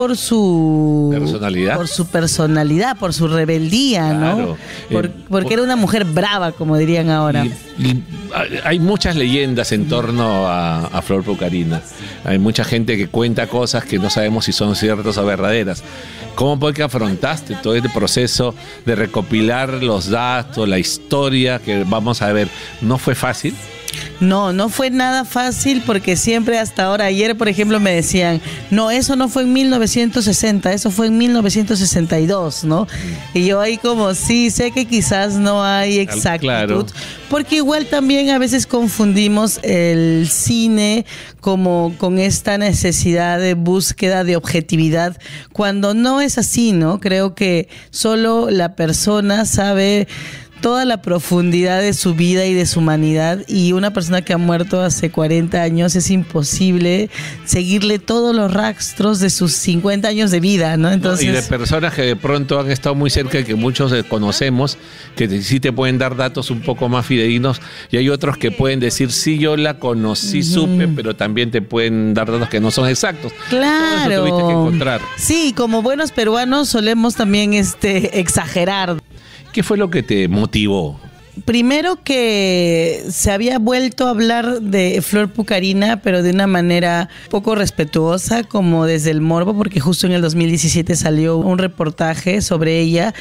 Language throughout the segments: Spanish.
por su personalidad, por su rebeldía, claro, ¿no? Porque era una mujer brava, como dirían ahora. Y hay muchas leyendas en torno a Flor Pucarina. Hay mucha gente que cuenta cosas que no sabemos si son ciertas o verdaderas. ¿Cómo fue que afrontaste todo este proceso de recopilar los datos, la historia que vamos a ver? ¿No fue fácil? No fue nada fácil porque siempre hasta ahora, ayer por ejemplo me decían, no, eso no fue en 1960, eso fue en 1962, ¿no? Y yo ahí como, sí, sé que quizás no hay exactitud, claro, porque igual también a veces confundimos el cine como con esta necesidad de búsqueda de objetividad, cuando no es así, ¿no? Creo que solo la persona sabe toda la profundidad de su vida y de su humanidad, y una persona que ha muerto hace 40 años es imposible seguirle todos los rastros de sus 50 años de vida, ¿no? Entonces, y de personas que de pronto han estado muy cerca y que muchos conocemos, que sí te pueden dar datos un poco más fidedignos, y hay otros que pueden decir, sí, yo la conocí, supe, pero también te pueden dar datos que no son exactos. Claro. Todo eso tuviste que encontrar. Sí, como buenos peruanos solemos también exagerar. ¿Qué fue lo que te motivó? Primero que se había vuelto a hablar de Flor Pucarina, pero de una manera poco respetuosa, como desde el morbo, porque justo en el 2017 salió un reportaje sobre ella.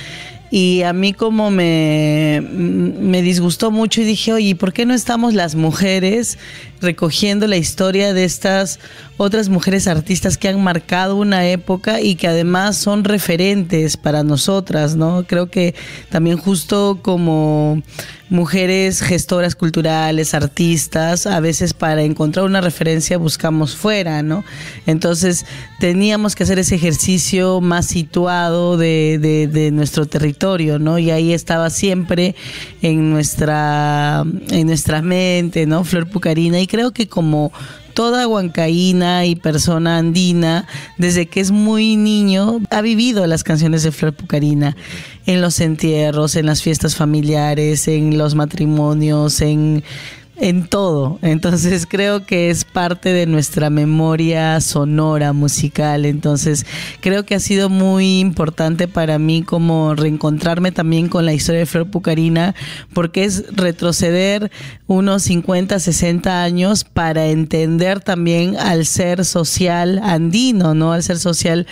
Y a mí como me disgustó mucho y dije, oye, ¿por qué no estamos las mujeres recogiendo la historia de estas otras mujeres artistas que han marcado una época y que además son referentes para nosotras, ¿no? Creo que también justo como mujeres gestoras culturales, artistas, a veces para encontrar una referencia buscamos fuera, ¿no? Entonces teníamos que hacer ese ejercicio más situado de nuestro territorio, ¿no? Y ahí estaba siempre en nuestra mente, ¿no? Flor Pucarina, y creo que como toda huancaína y persona andina, desde que es muy niño, ha vivido las canciones de Flor Pucarina en los entierros, en las fiestas familiares, en los matrimonios, en todo. Entonces creo que es parte de nuestra memoria sonora, musical. Entonces creo que ha sido muy importante para mí como reencontrarme también con la historia de Flor Pucarina, porque es retroceder unos 50, 60 años para entender también al ser social andino, ¿no? Al ser social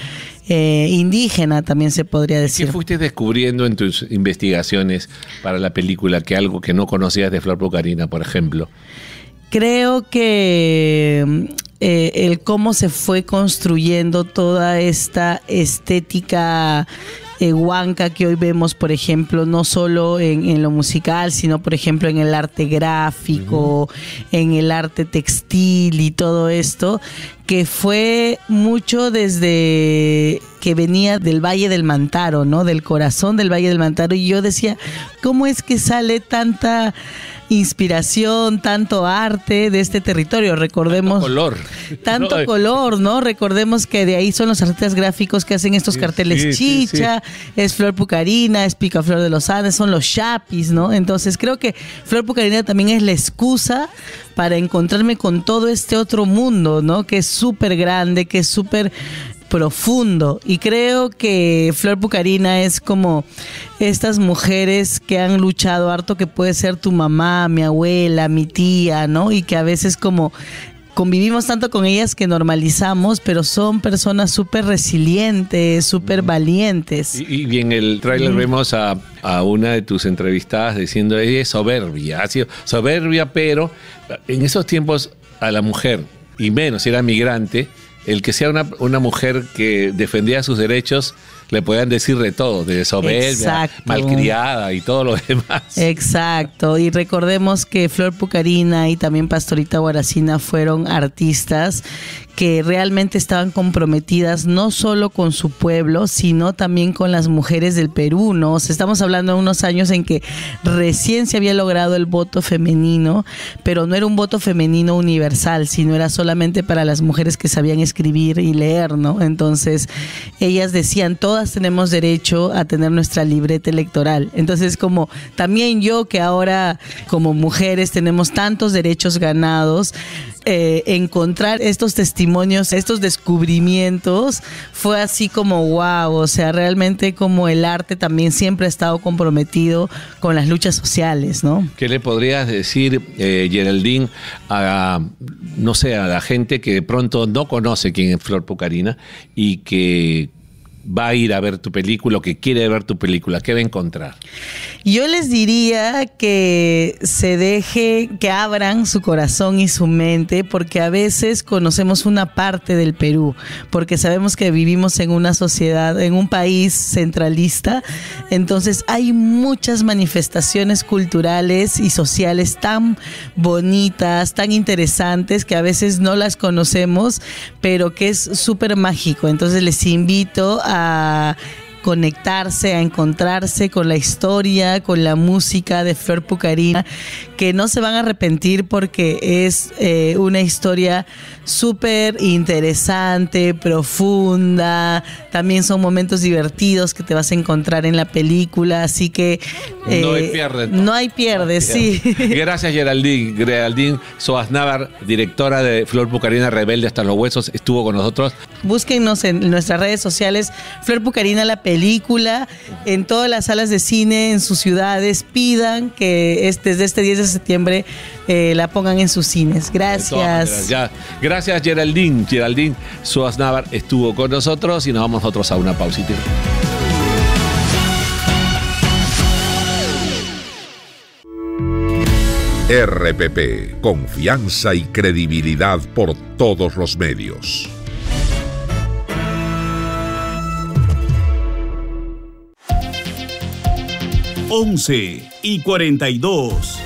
indígena, también se podría decir. ¿Qué fuiste descubriendo en tus investigaciones para la película, que algo que no conocías de Flor Pucarina, por ejemplo? Creo que el cómo se fue construyendo toda esta estética huanca que hoy vemos, por ejemplo, no solo en lo musical, sino por ejemplo en el arte gráfico, en el arte textil y todo esto, que fue mucho desde que venía del Valle del Mantaro, ¿no? Del corazón del Valle del Mantaro, y yo decía, ¿cómo es que sale tanta inspiración, tanto arte de este territorio? Recordemos tanto color, ¿no? Recordemos que de ahí son los artistas gráficos que hacen estos carteles chicha, es Flor Pucarina, es Picaflor de los Andes, son los chapis, ¿no? Entonces creo que Flor Pucarina también es la excusa para encontrarme con todo este otro mundo, ¿no? Que es súper grande, que es súper profundo, y creo que Flor Pucarina es como estas mujeres que han luchado harto, que puede ser tu mamá, mi abuela, mi tía, ¿no? Y que a veces como convivimos tanto con ellas que normalizamos, pero son personas súper resilientes, súper valientes. Y en el tráiler vemos a una de tus entrevistadas diciendo, ella es soberbia, ha sido soberbia, pero en esos tiempos a la mujer, y menos si era migrante, el que sea una mujer que defendía sus derechos, le podían decir de todo, de soberbia, exacto, malcriada y todo lo demás. Exacto, y recordemos que Flor Pucarina y también Pastorita Guaracina fueron artistas que realmente estaban comprometidas no solo con su pueblo, sino también con las mujeres del Perú, ¿no? O sea, estamos hablando de unos años en que recién se había logrado el voto femenino, pero no era un voto femenino universal, sino era solamente para las mujeres que sabían escribir y leer, ¿no? Entonces, ellas decían, todas todas tenemos derecho a tener nuestra libreta electoral. Entonces, como también yo, que ahora como mujeres tenemos tantos derechos ganados, encontrar estos testimonios, estos descubrimientos, fue así como wow, o sea, realmente como el arte también siempre ha estado comprometido con las luchas sociales, ¿no? ¿Qué le podrías decir, Geraldine, no sé, a la gente que de pronto no conoce quién es Flor Pucarina y que va a ir a ver tu película o que quiere ver tu película? ¿Qué va a encontrar? Yo les diría que que abran su corazón y su mente, porque a veces conocemos una parte del Perú, porque sabemos que vivimos en una sociedad, en un país centralista. Entonces hay muchas manifestaciones culturales y sociales tan bonitas, tan interesantes, que a veces no las conocemos, pero que es súper mágico. Entonces les invito a conectarse, a encontrarse con la historia, con la música de Flor Pucarina, que no se van a arrepentir porque es una historia súper interesante, profunda. También son momentos divertidos que te vas a encontrar en la película, así que no hay pierde. No hay pierde, sí. Gracias, Geraldine. Geraldine Soaznavar, directora de Flor Pucarina, Rebelde hasta los huesos, estuvo con nosotros. Búsquennos en nuestras redes sociales, Flor Pucarina la película, en todas las salas de cine, en sus ciudades. Pidan que desde este 10 de septiembre la pongan en sus cines. Gracias. Gracias, Geraldine. Geraldine Soaznavar estuvo con nosotros y nos vamos nosotros a una pausita. RPP, confianza y credibilidad por todos los medios. Once y 42.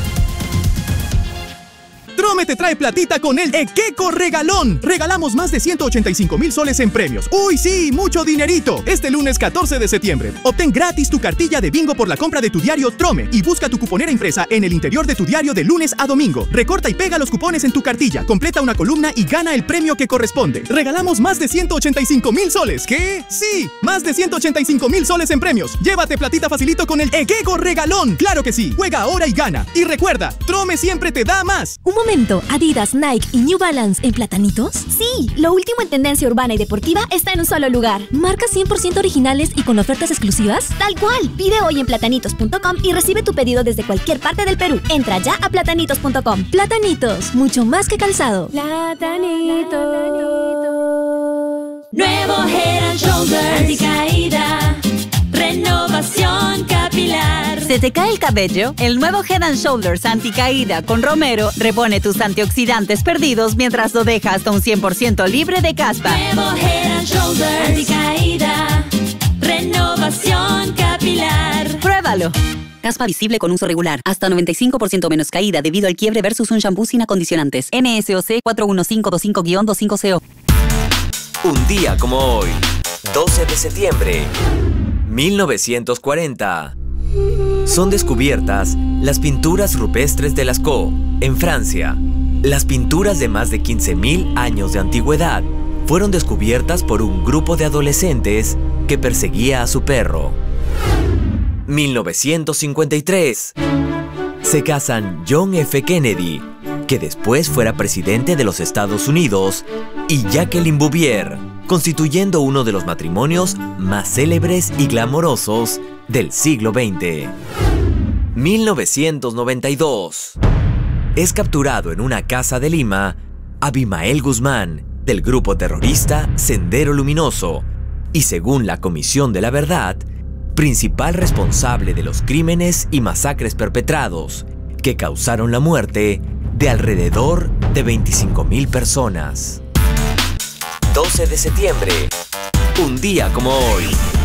Trome te trae platita con el Equeco Regalón. Regalamos más de 185,000 soles en premios. ¡Uy, sí! ¡Mucho dinerito! Este lunes 14 de septiembre. Obtén gratis tu cartilla de bingo por la compra de tu diario Trome y busca tu cuponera impresa en el interior de tu diario de lunes a domingo. Recorta y pega los cupones en tu cartilla, completa una columna y gana el premio que corresponde. Regalamos más de 185,000 soles. ¿Qué? ¡Sí! Más de 185,000 soles en premios. Llévate platita facilito con el Equeco Regalón. ¡Claro que sí! Juega ahora y gana. Y recuerda, Trome siempre te da más. Un momento, Adidas, Nike y New Balance en platanitos. Sí, lo último en tendencia urbana y deportiva está en un solo lugar. ¿Marcas 100% originales y con ofertas exclusivas? Tal cual. Pide hoy en platanitos.com y recibe tu pedido desde cualquier parte del Perú. Entra ya a platanitos.com. Platanitos, mucho más que calzado. Platanitos. Nuevo Head and Shoulders anticaída. Renovación capilar. ¿Se te cae el cabello? El nuevo Head and Shoulders anticaída con Romero repone tus antioxidantes perdidos mientras lo deja hasta un 100% libre de caspa. Nuevo Head and Shoulders anticaída. Renovación capilar. Pruébalo. Caspa visible con uso regular. Hasta 95% menos caída debido al quiebre versus un shampoo sin acondicionantes. NSOC 41525-25CO. Un día como hoy, 12 de septiembre, 1940. Son descubiertas las pinturas rupestres de Lascaux, en Francia. Las pinturas de más de 15,000 años de antigüedad fueron descubiertas por un grupo de adolescentes que perseguía a su perro. 1953. Se casan John F. Kennedy, que después fuera presidente de los Estados Unidos, y Jacqueline Bouvier, constituyendo uno de los matrimonios más célebres y glamorosos del siglo XX. 1992. Es capturado en una casa de Lima Abimael Guzmán, del grupo terrorista Sendero Luminoso, y según la Comisión de la Verdad, principal responsable de los crímenes y masacres perpetrados, que causaron la muerte de alrededor de 25,000 personas. 12 de septiembre, un día como hoy.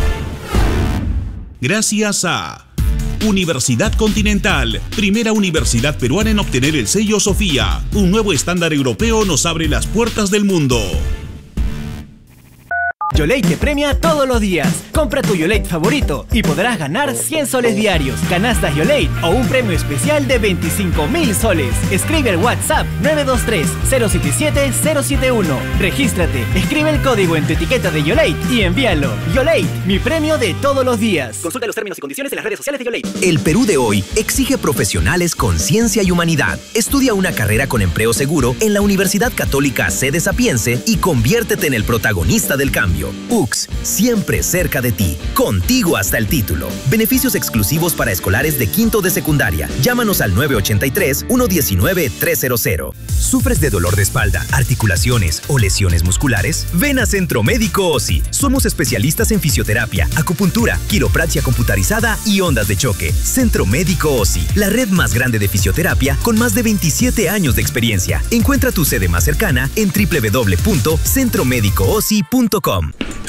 Gracias a Universidad Continental, primera universidad peruana en obtener el sello Sofía. Un nuevo estándar europeo nos abre las puertas del mundo. Yolate te premia todos los días. Compra tu Yolate favorito y podrás ganar 100 soles diarios, canastas Yolate o un premio especial de 25.000 soles. Escribe el WhatsApp 923-077-071. Regístrate, escribe el código en tu etiqueta de Yolate y envíalo. Yolate, mi premio de todos los días. Consulta los términos y condiciones en las redes sociales de Yolate. El Perú de hoy exige profesionales con ciencia y humanidad. Estudia una carrera con empleo seguro en la Universidad Católica Sede Sapiense y conviértete en el protagonista del cambio. UCS, siempre cerca de ti, contigo hasta el título. Beneficios exclusivos para escolares de quinto de secundaria. Llámanos al 983-119-300. ¿Sufres de dolor de espalda, articulaciones o lesiones musculares? Ven a Centro Médico OSI. Somos especialistas en fisioterapia, acupuntura, quiropraxia computarizada y ondas de choque. Centro Médico OSI, la red más grande de fisioterapia con más de 27 años de experiencia. Encuentra tu sede más cercana en www.centromedicoosi.com.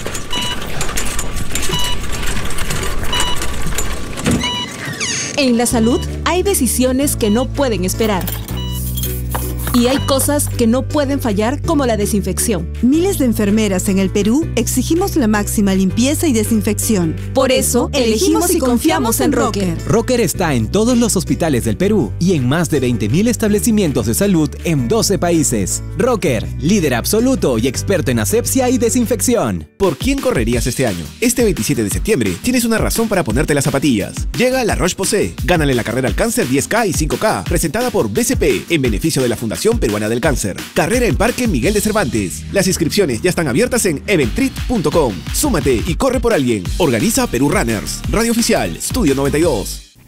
En la salud hay decisiones que no pueden esperar. Y hay cosas que no pueden fallar, como la desinfección. Miles de enfermeras en el Perú exigimos la máxima limpieza y desinfección. Por eso, elegimos y confiamos en Rocker. Rocker está en todos los hospitales del Perú y en más de 20.000 establecimientos de salud en 12 países. Rocker, líder absoluto y experto en asepsia y desinfección. ¿Por quién correrías este año? Este 27 de septiembre tienes una razón para ponerte las zapatillas. Llega La Roche-Posay. Gánale la carrera al cáncer 10K y 5K, presentada por BCP en beneficio de la Fundación Peruana del Cáncer. Carrera en Parque Miguel de Cervantes. Las inscripciones ya están abiertas en eventrip.com. Súmate y corre por alguien. Organiza Perú Runners. Radio Oficial, Estudio 92.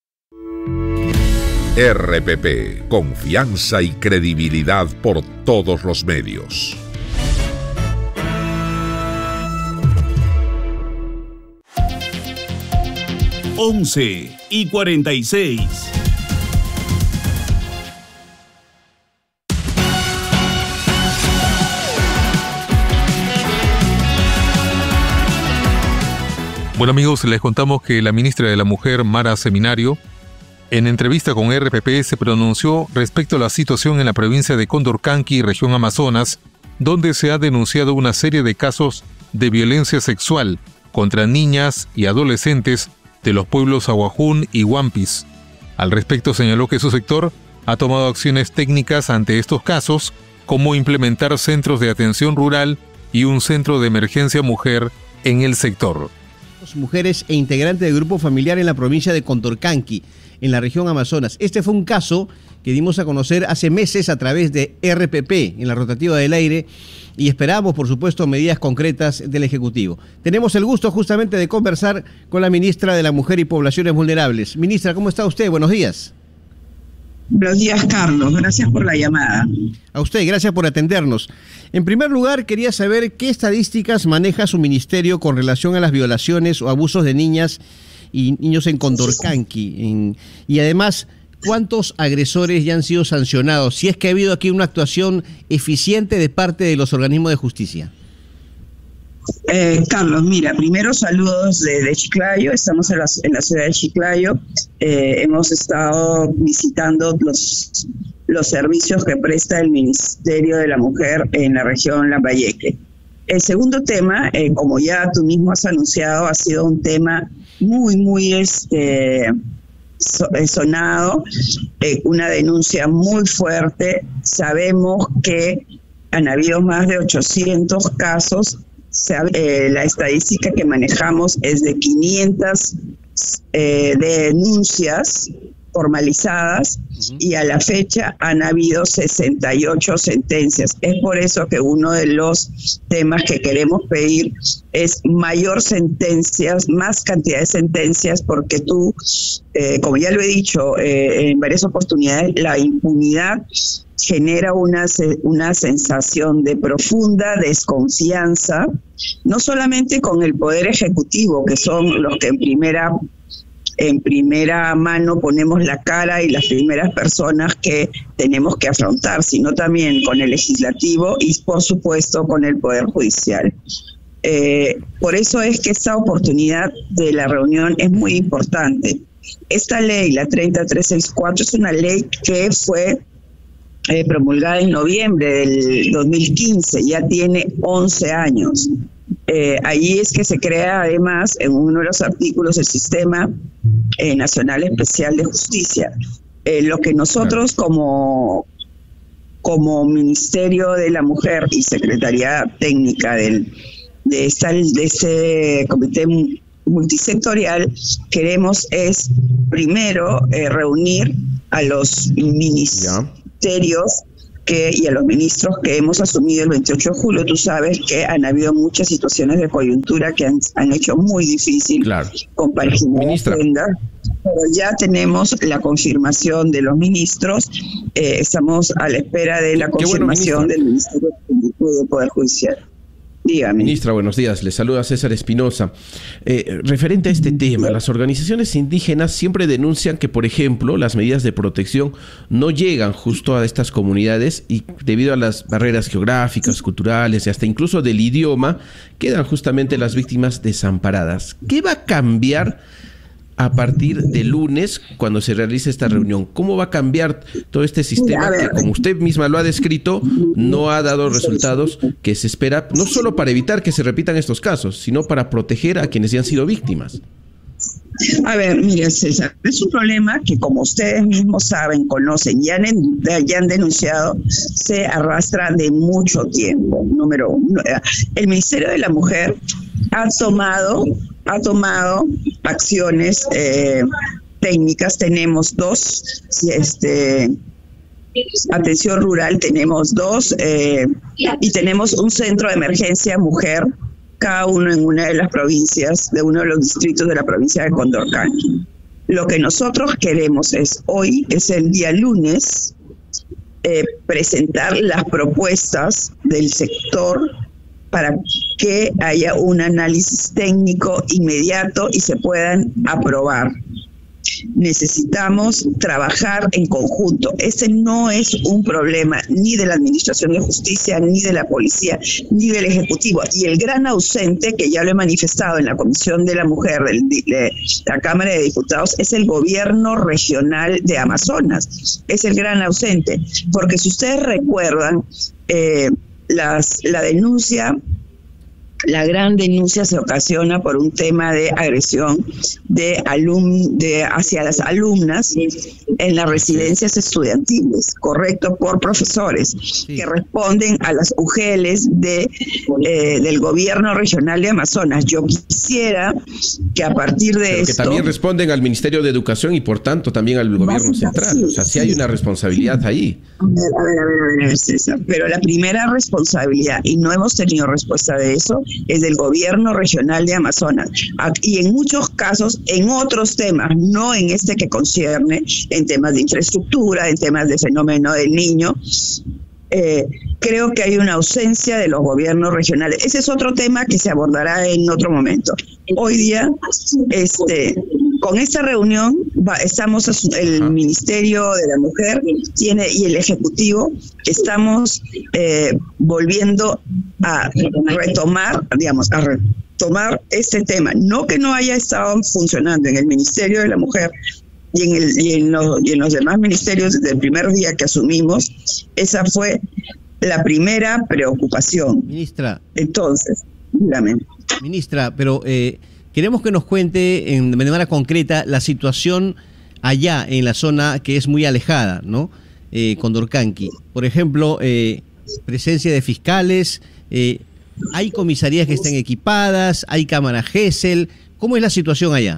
RPP, confianza y credibilidad por todos los medios. Once y 46. Bueno amigos, les contamos que la ministra de la Mujer, Mara Seminario, en entrevista con RPP se pronunció respecto a la situación en la provincia de Condorcanqui, región Amazonas, donde se ha denunciado una serie de casos de violencia sexual contra niñas y adolescentes de los pueblos Aguajún y Huampis. Al respecto señaló que su sector ha tomado acciones técnicas ante estos casos, como implementar centros de atención rural y un centro de emergencia mujer en el sector. Mujeres e integrantes del grupo familiar en la provincia de Condorcanqui, en la región Amazonas. Este fue un caso que dimos a conocer hace meses a través de RPP, en la rotativa del aire, y esperamos, por supuesto, medidas concretas del Ejecutivo. Tenemos el gusto justamente de conversar con la ministra de la Mujer y Poblaciones Vulnerables. Ministra, ¿cómo está usted? Buenos días. Buenos días, Carlos. Gracias por la llamada. A usted, gracias por atendernos. En primer lugar, quería saber qué estadísticas maneja su ministerio con relación a las violaciones o abusos de niñas y niños en Condorcanqui. Y además, ¿cuántos agresores ya han sido sancionados? Si es que ha habido aquí una actuación eficiente de parte de los organismos de justicia. Carlos, mira, primero saludos de Chiclayo. Estamos en la ciudad de Chiclayo. Hemos estado visitando los servicios que presta el Ministerio de la Mujer en la región Lambayeque. El segundo tema, como ya tú mismo has anunciado, ha sido un tema muy sonado, una denuncia muy fuerte. Sabemos que han habido más de 800 casos. La estadística que manejamos es de 500 denuncias formalizadas y a la fecha han habido 68 sentencias. Es por eso que uno de los temas que queremos pedir es mayor sentencias, más cantidad de sentencias, porque tú, como ya lo he dicho en varias oportunidades, la impunidad genera una sensación de profunda desconfianza, no solamente con el Poder Ejecutivo, que son los que en primera mano ponemos la cara y las primeras personas que tenemos que afrontar, sino también con el Legislativo y, por supuesto, con el Poder Judicial. Por eso es que esta oportunidad de la reunión es muy importante. Esta ley, la 30364, es una ley que fue promulgada en noviembre del 2015, ya tiene 11 años. Ahí es que se crea además en uno de los artículos el Sistema Nacional Especial de Justicia. Lo que nosotros como Ministerio de la Mujer y Secretaría Técnica de ese comité multisectorial queremos es primero reunir a los ministerios y a los ministros que hemos asumido el 28 de julio. Tú sabes que han habido muchas situaciones de coyuntura que han hecho muy difícil compaginar la agenda, pero ya tenemos la confirmación de los ministros. Estamos a la espera de la confirmación del Ministerio Público del Poder Judicial. Dígame. Ministra, buenos días. Le saluda César Espinosa. Referente a este tema, las organizaciones indígenas siempre denuncian que, por ejemplo, las medidas de protección no llegan justo a estas comunidades y debido a las barreras geográficas, culturales y hasta incluso del idioma, quedan justamente las víctimas desamparadas. ¿Qué va a cambiar a partir de lunes cuando se realice esta reunión? ¿Cómo va a cambiar todo este sistema que, como usted misma lo ha descrito, no ha dado resultados que se espera, no solo para evitar que se repitan estos casos, sino para proteger a quienes ya han sido víctimas? A ver, mire, César, es un problema que, como ustedes mismos saben, conocen, ya han denunciado, se arrastra de mucho tiempo. Número uno, el Ministerio de la Mujer ha tomado acciones técnicas. Tenemos dos, atención rural tenemos dos, y tenemos un centro de emergencia mujer, cada uno en una de las provincias, de uno de los distritos de la provincia de Condorcanqui. Lo que nosotros queremos hoy es el día lunes, presentar las propuestas del sector para que haya un análisis técnico inmediato y se puedan aprobar. Necesitamos trabajar en conjunto. Ese no es un problema ni de la Administración de Justicia, ni de la Policía, ni del Ejecutivo. Y el gran ausente, que ya lo he manifestado en la Comisión de la Mujer de la Cámara de Diputados, es el Gobierno Regional de Amazonas. Es el gran ausente. Porque si ustedes recuerdan, la gran denuncia se ocasiona por un tema de agresión hacia las alumnas en las residencias estudiantiles, correcto, por profesores que responden a las UGELs del Gobierno Regional de Amazonas. Yo quisiera que a partir de esto... Que también responden al Ministerio de Educación y por tanto también al Gobierno Central. O sea, sí hay una responsabilidad ahí. A ver, César, pero la primera responsabilidad, y no hemos tenido respuesta de eso, es del Gobierno Regional de Amazonas. Y en muchos casos, en otros temas, no en este que concierne, en temas de infraestructura, en temas de fenómeno del niño, creo que hay una ausencia de los gobiernos regionales. Ese es otro tema que se abordará en otro momento. Hoy día, con esta reunión, estamos, el Ministerio de la Mujer y el Ejecutivo, estamos volviendo a retomar este tema. No que no haya estado funcionando en el Ministerio de la Mujer y en los demás ministerios desde el primer día que asumimos. Esa fue la primera preocupación. Ministra. Entonces, dígame. Ministra, pero queremos que nos cuente de manera concreta la situación allá en la zona que es muy alejada, ¿no? Condorcanqui. Por ejemplo, presencia de fiscales, hay comisarías que están equipadas, hay cámara GESEL. ¿Cómo es la situación allá?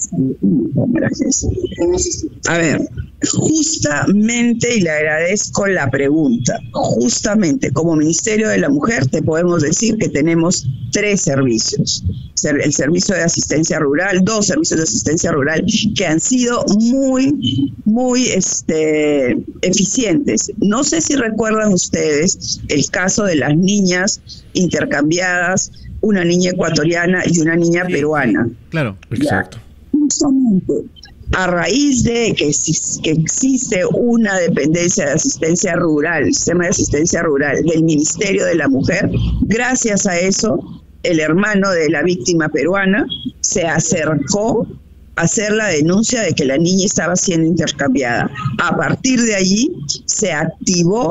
A ver, justamente, y le agradezco la pregunta, justamente como Ministerio de la Mujer te podemos decir que tenemos 3 servicios. El servicio de asistencia rural, 2 servicios de asistencia rural que han sido muy eficientes. No sé si recuerdan ustedes el caso de las niñas intercambiadas, una niña ecuatoriana y una niña peruana. Claro, exacto. Justamente a raíz de que existe una dependencia de asistencia rural, el sistema de asistencia rural del Ministerio de la Mujer, gracias a eso, el hermano de la víctima peruana se acercó a hacer la denuncia de que la niña estaba siendo intercambiada. A partir de allí se activó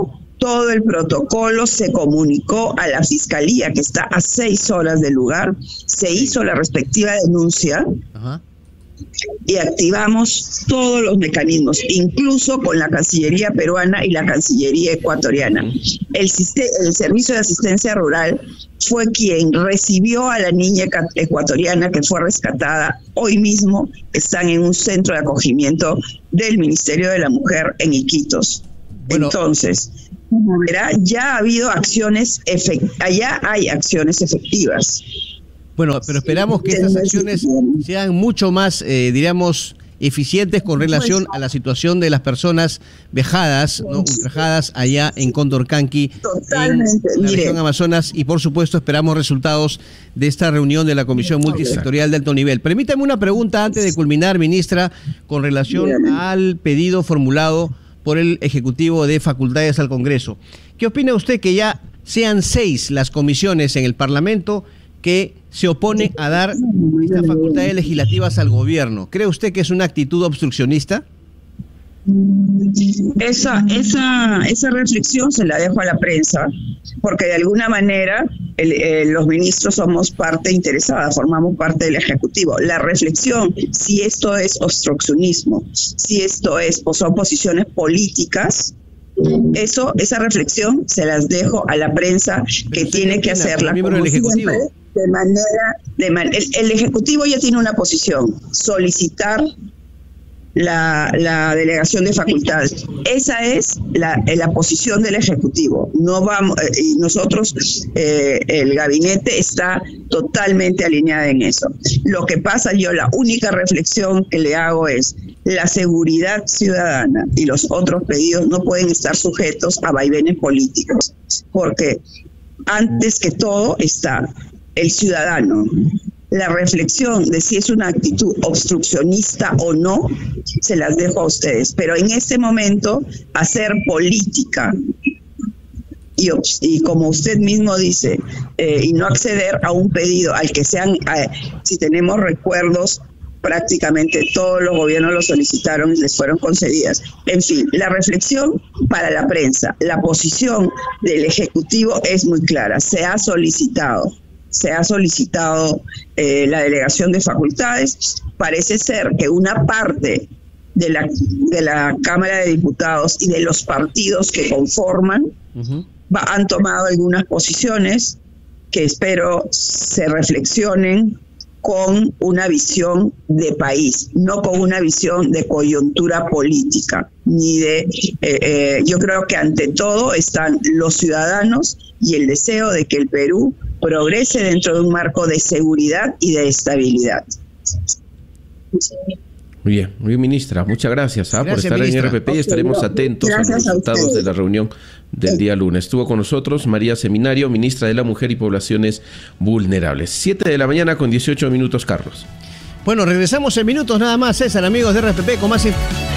todo el protocolo, se comunicó a la fiscalía que está a 6 horas del lugar, se hizo la respectiva denuncia. Ajá. Y activamos todos los mecanismos, incluso con la Cancillería peruana y la Cancillería ecuatoriana. El Servicio de Asistencia Rural fue quien recibió a la niña ecuatoriana que fue rescatada. Hoy mismo están en un centro de acogimiento del Ministerio de la Mujer en Iquitos. Bueno. Entonces, ya ha habido acciones, allá hay acciones efectivas. Bueno, pero esperamos que estas acciones sean mucho más, diríamos, eficientes con relación a la situación de las personas vejadas, ¿no? Ultrajadas allá en Condorcanqui, en la región Amazonas, y por supuesto esperamos resultados de esta reunión de la Comisión Multisectorial de Alto Nivel. Permítame una pregunta antes de culminar, ministra, con relación al pedido formulado por el Ejecutivo de Facultades al Congreso. ¿Qué opina usted que ya sean 6 las comisiones en el Parlamento que se opone a dar estas facultades legislativas al gobierno? ¿Cree usted que es una actitud obstruccionista? Esa reflexión se la dejo a la prensa, porque de alguna manera los ministros somos parte interesada, formamos parte del Ejecutivo. La reflexión, si esto es obstruccionismo, si esto son posiciones políticas, esa reflexión se las dejo a la prensa, que tiene que hacerla. Miembro del Ejecutivo. El Ejecutivo ya tiene una posición: solicitar la delegación de facultades. Esa es la posición del Ejecutivo. No vamos, y nosotros, el gabinete está totalmente alineado en eso. Lo que pasa, la única reflexión que le hago es: la seguridad ciudadana y los otros pedidos no pueden estar sujetos a vaivenes políticos, porque antes que todo está el ciudadano. La reflexión de si es una actitud obstruccionista o no, se las dejo a ustedes. Pero en este momento, hacer política y como usted mismo dice, y no acceder a un pedido al que sean, si tenemos recuerdos, prácticamente todos los gobiernos lo solicitaron y les fueron concedidas. En fin, la reflexión para la prensa, la posición del Ejecutivo es muy clara. Se ha solicitado la delegación de facultades. Parece ser que una parte de la Cámara de Diputados y de los partidos que conforman han tomado algunas posiciones que espero se reflexionen con una visión de país, no con una visión de coyuntura política, ni de... yo creo que ante todo están los ciudadanos y el deseo de que el Perú progrese dentro de un marco de seguridad y de estabilidad. Muy bien, ministra, muchas gracias, por estar ministra. En RPP, y estaremos atentos a los resultados de la reunión del día lunes. Estuvo con nosotros María Seminario, ministra de la Mujer y Poblaciones Vulnerables. 7 de la mañana con 18 minutos, Carlos. Bueno, regresamos en minutos nada más, César, amigos de RPP, con más...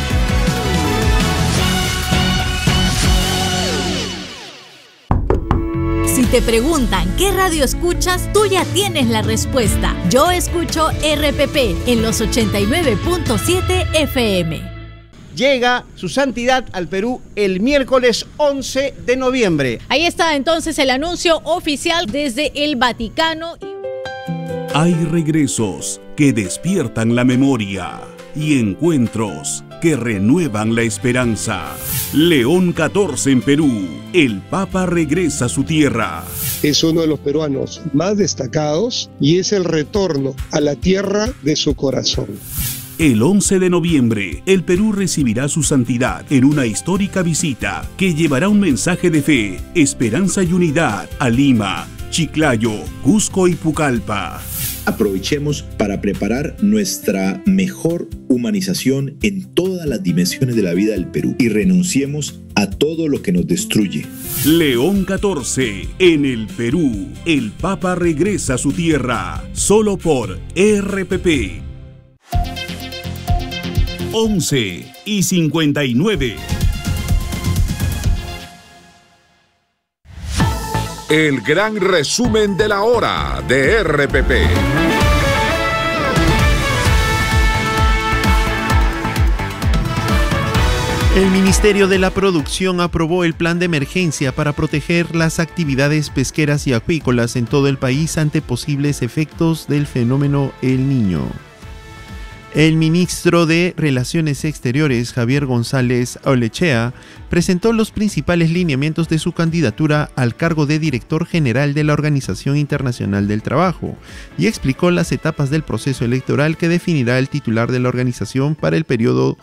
Si te preguntan qué radio escuchas, tú ya tienes la respuesta. Yo escucho RPP en los 89.7 FM. Llega su santidad al Perú el miércoles 11 de noviembre. Ahí está entonces el anuncio oficial desde el Vaticano. Hay regresos que despiertan la memoria y encuentros que renuevan la esperanza. León XIV en Perú. El Papa regresa a su tierra. Es uno de los peruanos más destacados y es el retorno a la tierra de su corazón. El 11 de noviembre, el Perú recibirá su santidad en una histórica visita que llevará un mensaje de fe, esperanza y unidad a Lima, Chiclayo, Cusco y Pucallpa. Aprovechemos para preparar nuestra mejor humanización en todas las dimensiones de la vida del Perú y renunciemos a todo lo que nos destruye. León XIV en el Perú. El Papa regresa a su tierra. Solo por RPP. 11:59. El gran resumen de la hora de RPP. El Ministerio de la Producción aprobó el plan de emergencia para proteger las actividades pesqueras y acuícolas en todo el país ante posibles efectos del fenómeno El Niño. El ministro de Relaciones Exteriores, Javier González Olechea, presentó los principales lineamientos de su candidatura al cargo de director general de la Organización Internacional del Trabajo y explicó las etapas del proceso electoral que definirá el titular de la organización para el periodo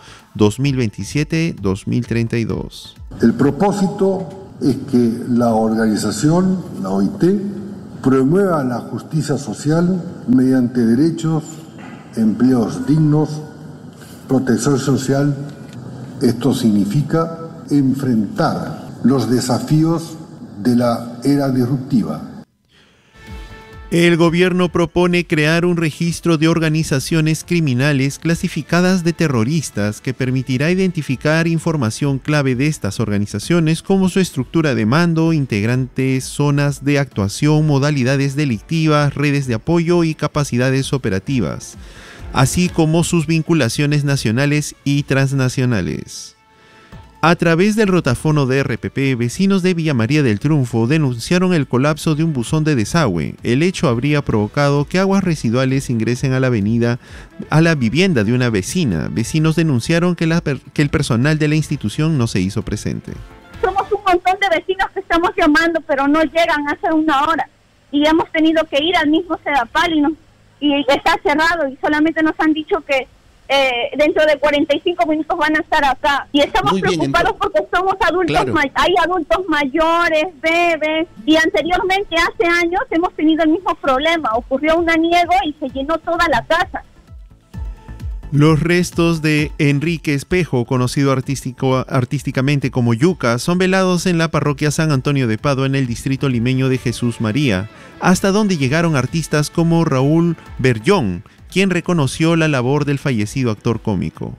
2027-2032. El propósito es que la organización, la OIT, promueva la justicia social mediante derechos, empleos dignos, protección social. Esto significa enfrentar los desafíos de la era disruptiva. El gobierno propone crear un registro de organizaciones criminales clasificadas de terroristas que permitirá identificar información clave de estas organizaciones como su estructura de mando, integrantes, zonas de actuación, modalidades delictivas, redes de apoyo y capacidades operativas, así como sus vinculaciones nacionales y transnacionales. A través del rotafono de RPP, vecinos de Villa María del Triunfo denunciaron el colapso de un buzón de desagüe. El hecho habría provocado que aguas residuales ingresen a la vivienda de una vecina. Vecinos denunciaron que el personal de la institución no se hizo presente. Somos un montón de vecinos que estamos llamando, pero no llegan hace una hora. Y hemos tenido que ir al mismo Sedapal y está cerrado y solamente nos han dicho que dentro de 45 minutos van a estar acá. Y estamos preocupados porque somos adultos, claro. Hay adultos mayores, bebés, y anteriormente, hace años, hemos tenido el mismo problema. Ocurrió un aniego y se llenó toda la casa. Los restos de Enrique Espejo, conocido artísticamente como Yuca, son velados en la parroquia San Antonio de Padua en el distrito limeño de Jesús María, hasta donde llegaron artistas como Raúl Berllón, quien reconoció la labor del fallecido actor cómico.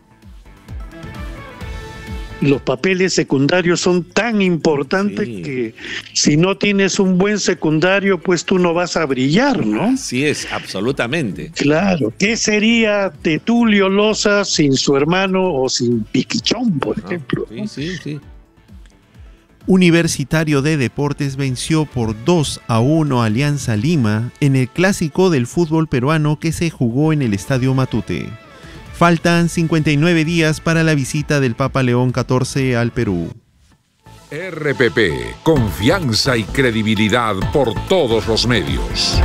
Los papeles secundarios son tan importantes que si no tienes un buen secundario, pues tú no vas a brillar, ¿no? Así es, absolutamente. Claro. ¿Qué sería de Tulio Loza sin su hermano o sin Piquichón, por ejemplo? Sí. Universitario de Deportes venció por 2-1 a Alianza Lima en el clásico del fútbol peruano que se jugó en el Estadio Matute. Faltan 59 días para la visita del Papa León XIV al Perú. RPP, confianza y credibilidad por todos los medios.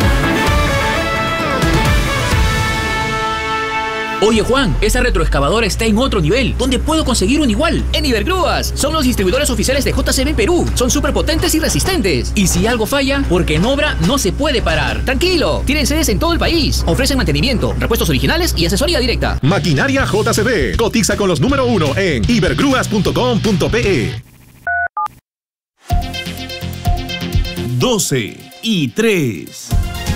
Oye Juan, esa retroexcavadora está en otro nivel. ¿Dónde puedo conseguir un igual? En Ibergrúas. Son los distribuidores oficiales de JCB Perú. Son súper potentes y resistentes. Y si algo falla, porque en obra no se puede parar. Tranquilo, tienen sedes en todo el país. Ofrecen mantenimiento, repuestos originales y asesoría directa. Maquinaria JCB. Cotiza con los número 1 en ibergrúas.com.pe. 12:03.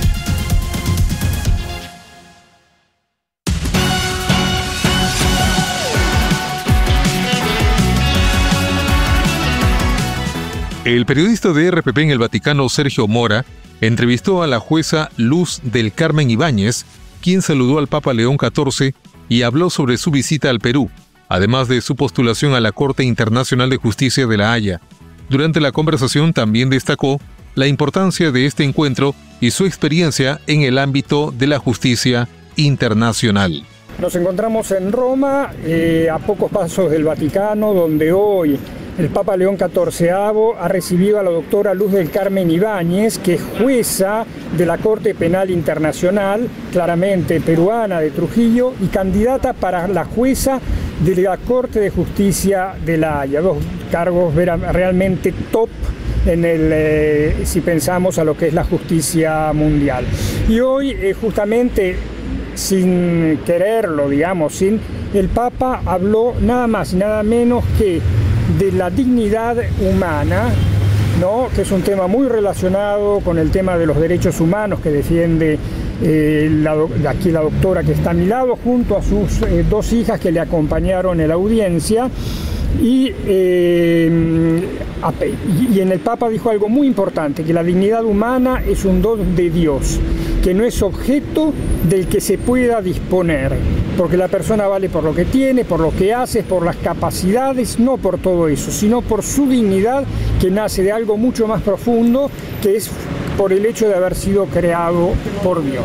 El periodista de RPP en el Vaticano, Sergio Mora, entrevistó a la jueza Luz del Carmen Ibáñez, quien saludó al Papa León XIV y habló sobre su visita al Perú, además de su postulación a la Corte Internacional de Justicia de La Haya. Durante la conversación también destacó la importancia de este encuentro y su experiencia en el ámbito de la justicia internacional. Nos encontramos en Roma, a pocos pasos del Vaticano, donde hoy el Papa León XIV ha recibido a la doctora Luz del Carmen Ibáñez, que es jueza de la Corte Penal Internacional, claramente peruana de Trujillo, y candidata para la jueza de la Corte de Justicia de La Haya. Dos cargos realmente top si pensamos a lo que es la justicia mundial. Y hoy justamente, sin quererlo, digamos, el Papa habló nada más y nada menos que de la dignidad humana, ¿no? Que es un tema muy relacionado con el tema de los derechos humanos que defiende aquí la doctora que está a mi lado, junto a sus dos hijas que le acompañaron en la audiencia. Y en el Papa dijo algo muy importante, que la dignidad humana es un don de Dios, que no es objeto del que se pueda disponer, porque la persona vale por lo que tiene, por lo que hace, por las capacidades, no por todo eso, sino por su dignidad, que nace de algo mucho más profundo, que es por el hecho de haber sido creado por Dios.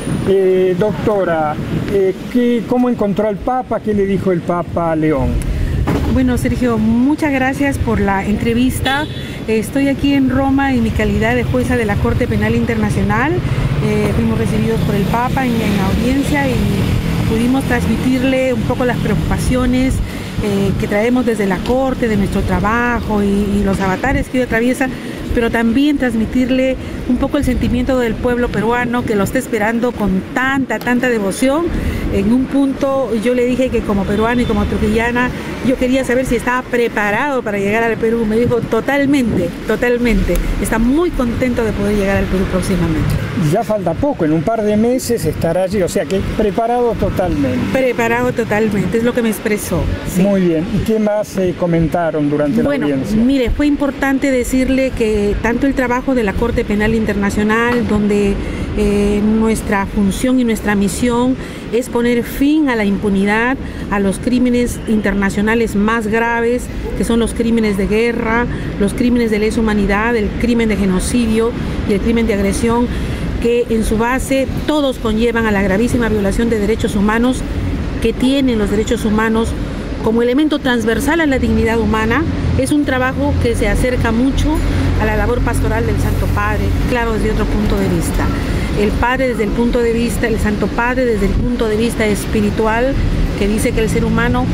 Doctora, ¿cómo encontró al Papa? ¿Qué le dijo el Papa León? Bueno, Sergio, muchas gracias por la entrevista. Estoy aquí en Roma en mi calidad de jueza de la Corte Penal Internacional. Fuimos recibidos por el Papa en audiencia y pudimos transmitirle un poco las preocupaciones que traemos desde la Corte, de nuestro trabajo y los avatares que hoy atraviesa, pero también transmitirle un poco el sentimiento del pueblo peruano que lo está esperando con tanta devoción. En un punto yo le dije que como peruana y como trujillana yo quería saber si estaba preparado para llegar al Perú. Me dijo totalmente. Está muy contento de poder llegar al Perú próximamente. Ya falta poco, en un par de meses estará allí, o sea que preparado totalmente. Preparado totalmente, es lo que me expresó. Sí. Muy bien, ¿y qué más comentaron durante la audiencia? Mire, fue importante decirle que tanto el trabajo de la Corte Penal Internacional, donde nuestra función y nuestra misión es poner fin a la impunidad, a los crímenes internacionales más graves, que son los crímenes de guerra, los crímenes de lesa humanidad, el crimen de genocidio y el crimen de agresión, que en su base todos conllevan a la gravísima violación de derechos humanos, que tienen los derechos humanos como elemento transversal a la dignidad humana. Es un trabajo que se acerca mucho a la labor pastoral del Santo Padre, claro, desde otro punto de vista. El Padre desde el punto de vista, el Santo Padre desde el punto de vista espiritual, que dice que el ser humano,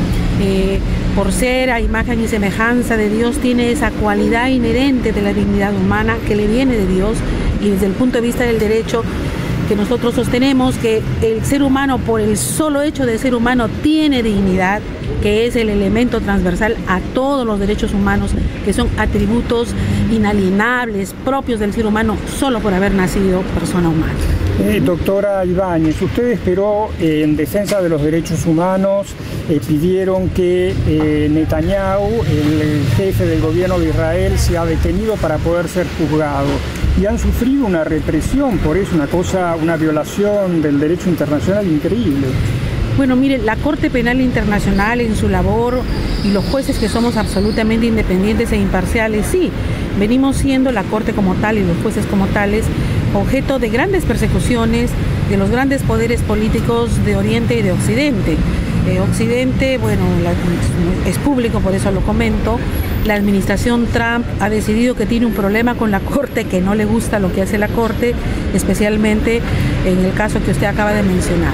por ser a imagen y semejanza de Dios, tiene esa cualidad inherente de la dignidad humana que le viene de Dios, y desde el punto de vista del derecho, que nosotros sostenemos que el ser humano, por el solo hecho de ser humano, tiene dignidad, que es el elemento transversal a todos los derechos humanos, que son atributos inalienables, propios del ser humano, solo por haber nacido persona humana. Doctora Ibáñez, usted esperó en defensa de los derechos humanos, pidieron que Netanyahu, el jefe del gobierno de Israel, sea detenido para poder ser juzgado. Y han sufrido una represión por eso, una violación del derecho internacional increíble. Bueno, mire, la Corte Penal Internacional en su labor y los jueces que somos absolutamente independientes e imparciales, sí, venimos siendo la Corte como tal y los jueces como tales objeto de grandes persecuciones de los grandes poderes políticos de Oriente y de Occidente. Occidente, bueno, es público, por eso lo comento. La administración Trump ha decidido que tiene un problema con la Corte, que no le gusta lo que hace la Corte, especialmente en el caso que usted acaba de mencionar.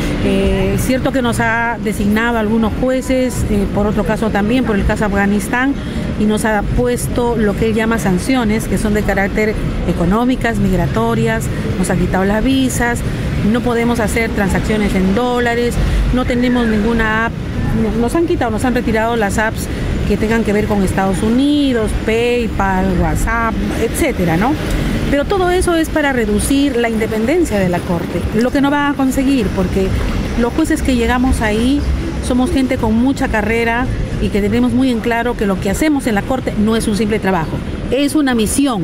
Es cierto que nos ha designado algunos jueces, por otro caso también, por el caso Afganistán, y nos ha puesto lo que él llama sanciones, que son de carácter económicas, migratorias, nos ha quitado las visas, no podemos hacer transacciones en dólares, no tenemos ninguna app, nos han retirado las apps que tengan que ver con Estados Unidos, PayPal, WhatsApp, etcétera, ¿no? Pero todo eso es para reducir la independencia de la Corte, lo que no va a conseguir, porque los jueces que llegamos ahí somos gente con mucha carrera y que tenemos muy en claro que lo que hacemos en la Corte no es un simple trabajo, es una misión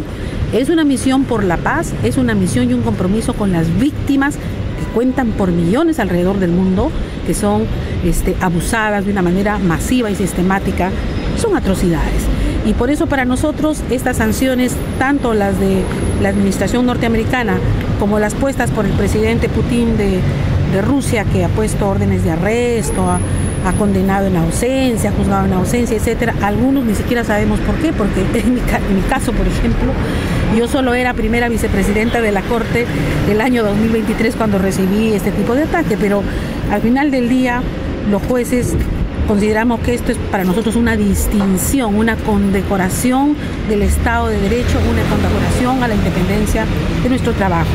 por la paz, es una misión y un compromiso con las víctimas que cuentan por millones alrededor del mundo, que son abusadas de una manera masiva y sistemática. Son atrocidades. Y por eso para nosotros estas sanciones, tanto las de la administración norteamericana como las puestas por el presidente Putin de Rusia, que ha puesto órdenes de arresto, ha condenado en ausencia, ha juzgado en ausencia, etcétera. Algunos ni siquiera sabemos por qué, porque en mi caso, por ejemplo, yo solo era primera vicepresidenta de la Corte el año 2023 cuando recibí este tipo de ataque, pero al final del día los jueces consideramos que esto es para nosotros una distinción, una condecoración del Estado de Derecho, una condecoración a la independencia de nuestro trabajo.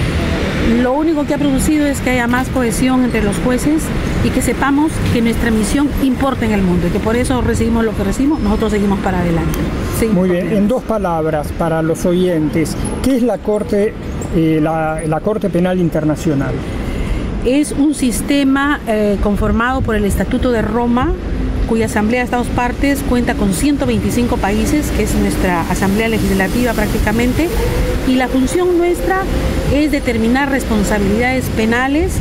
Lo único que ha producido es que haya más cohesión entre los jueces y que sepamos que nuestra misión importa en el mundo y que por eso recibimos lo que recibimos, nosotros seguimos para adelante. Sí, muy bien, en dos palabras para los oyentes, ¿qué es la Corte Penal Internacional? Es un sistema conformado por el Estatuto de Roma, cuya Asamblea de Estados Partes cuenta con 125 países, que es nuestra Asamblea Legislativa prácticamente, y la función nuestra es determinar responsabilidades penales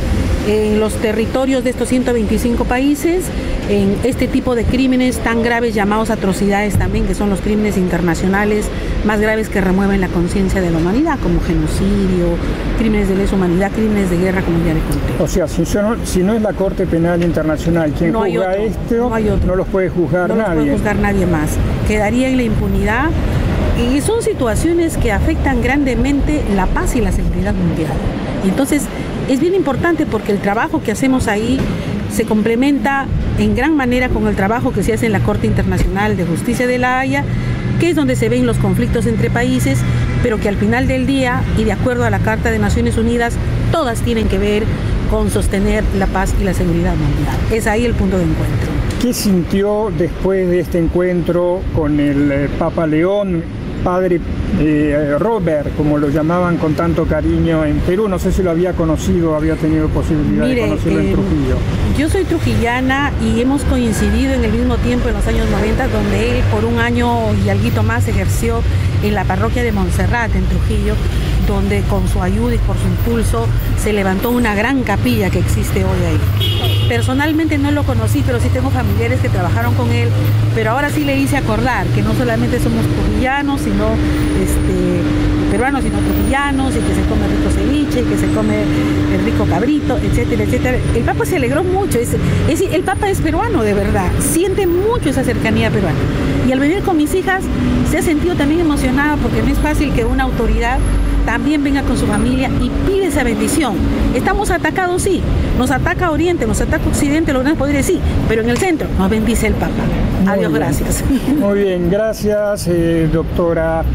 en los territorios de estos 125 países en este tipo de crímenes tan graves llamados atrocidades también, que son los crímenes internacionales más graves que remueven la conciencia de la humanidad, como genocidio, crímenes de lesa humanidad, crímenes de guerra, como ya le conté. O sea, si no es la Corte Penal Internacional quien juzga esto, no los puede juzgar nadie. No los puede juzgar nadie más. Quedaría en la impunidad. Y son situaciones que afectan grandemente la paz y la seguridad mundial. Y entonces es bien importante porque el trabajo que hacemos ahí se complementa en gran manera con el trabajo que se hace en la Corte Internacional de Justicia de La Haya, que es donde se ven los conflictos entre países, pero que al final del día, y de acuerdo a la Carta de Naciones Unidas, todas tienen que ver con sostener la paz y la seguridad mundial. Es ahí el punto de encuentro. ¿Qué sintió después de este encuentro con el Papa León, padre Robert, como lo llamaban con tanto cariño en Perú? No sé si lo había conocido, había tenido posibilidad de conocerlo en Trujillo. Yo soy trujillana y hemos coincidido en el mismo tiempo en los años 90, donde él por un año y alguito más ejerció en la parroquia de Montserrat, en Trujillo, donde con su ayuda y por su impulso se levantó una gran capilla que existe hoy ahí. Personalmente no lo conocí, pero sí tengo familiares que trabajaron con él, pero ahora sí le hice acordar que no solamente somos trujillanos, sino peruanos, sino trujillanos, y que se come rico ceviche, y que se come el rico cabrito, etcétera, etcétera. El Papa se alegró mucho, el Papa es peruano de verdad, siente mucho esa cercanía peruana. Y al venir con mis hijas se ha sentido también emocionado, porque no es fácil que una autoridad también venga con su familia y pide esa bendición. Estamos atacados, sí, nos ataca Oriente, nos ataca Occidente, los grandes poderes, sí, pero en el centro nos bendice el Papa. Adiós, gracias. Muy bien, gracias, doctora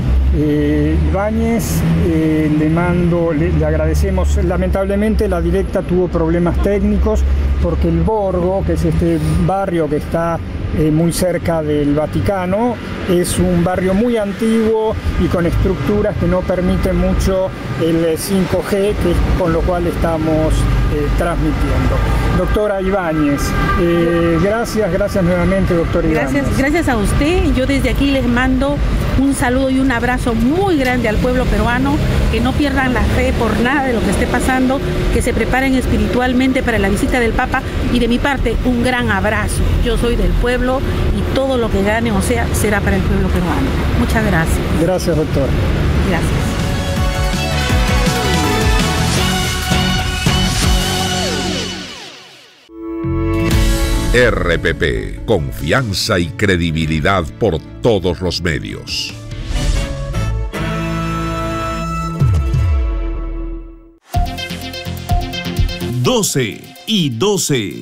Ibáñez. Le agradecemos. Lamentablemente la directa tuvo problemas técnicos porque el Borgo, que es este barrio que está muy cerca del Vaticano, es un barrio muy antiguo y con estructuras que no permiten mucho el 5G, que es con lo cual estamos transmitiendo. Doctora Ibáñez, gracias nuevamente, doctora Ibáñez. Gracias a usted. Yo desde aquí les mando un saludo y un abrazo muy grande al pueblo peruano, que no pierdan la fe por nada de lo que esté pasando, que se preparen espiritualmente para la visita del Papa, y de mi parte un gran abrazo. Yo soy del pueblo y todo lo que gane o sea será para el pueblo peruano. Muchas gracias. Gracias, doctora. Gracias. RPP, confianza y credibilidad por todos los medios. Doce y 12.